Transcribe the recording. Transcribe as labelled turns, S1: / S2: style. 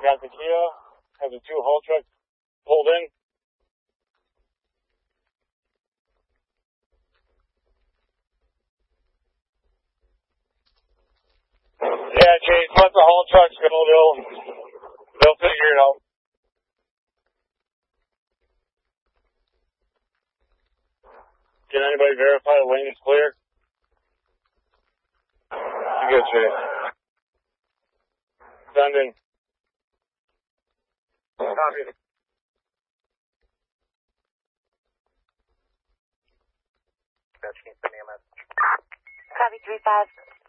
S1: Got the Kia, have the 2 haul trucks pulled in. Yeah, Chase, let the haul trucks go. They'll figure it out. Can anybody verify the lane is clear? You good, Chase. Sending. Copy.
S2: Copy 3-5.